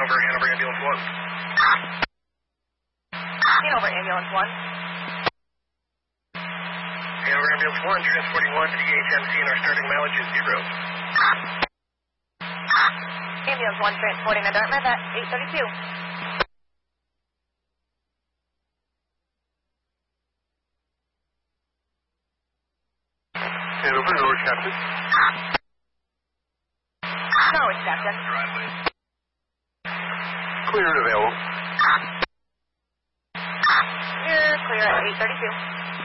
Hanover, Hanover Ambulance 1. Hanover Ambulance 1. Hanover Ambulance 1, transporting 1 to DHMC, and our starting mileage is 0. Ambulance 1 transporting to Dartmouth at 8:32. Hanover, Norwich Captain. Norwich Captain. Clear and available. You're clear at 8:32.